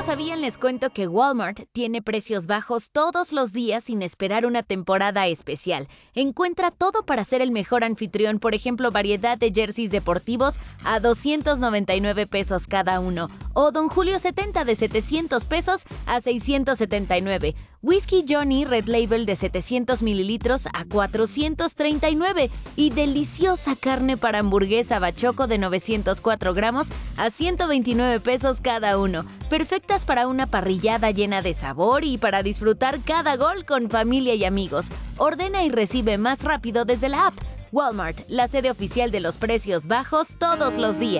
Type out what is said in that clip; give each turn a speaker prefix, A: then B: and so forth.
A: sabían, les cuento que Walmart tiene precios bajos todos los días sin esperar una temporada especial. Encuentra todo para ser el mejor anfitrión, por ejemplo, variedad de jerseys deportivos a 299 pesos cada uno, o Don Julio 70 de 700 pesos a 679. Whisky Johnny Red Label de 700 mililitros a 439 y deliciosa carne para hamburguesa bachoco de 904 gramos a 129 pesos cada uno, perfectas para una parrillada llena de sabor y para disfrutar cada gol con familia y amigos. Ordena y recibe más rápido desde la app. Walmart, la sede oficial de los precios bajos todos los días.